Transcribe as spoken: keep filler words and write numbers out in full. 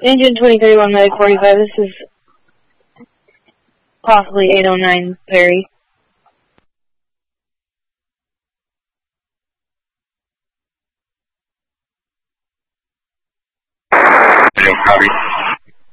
Engine twenty thirty-one, Medic forty-five, this is possibly eight oh nine Perry. Yeah, copy.